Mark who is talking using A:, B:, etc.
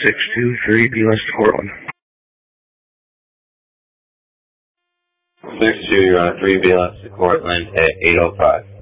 A: 623 B-List to Portland.
B: 6-2, you're on 3 B-List to Cortland at 8:05.